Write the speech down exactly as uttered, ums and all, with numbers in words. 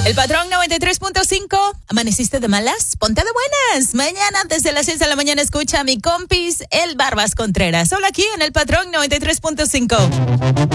El Patrón noventa y tres punto cinco. ¿Amaneciste de malas? Ponte de buenas. Mañana desde las seis de la mañana escucha a mi compis, el Barbas Contreras. Solo aquí en el Patrón noventa y tres punto cinco.